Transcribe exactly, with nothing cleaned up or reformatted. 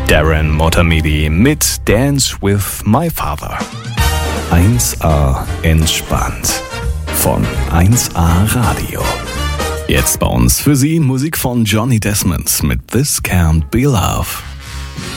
Darren Motamedi mit Dance with My Father. eins A entspannt von eins A Radio. Jetzt bei uns für Sie Musik von Johnny Desmond mit This Can't Be Love.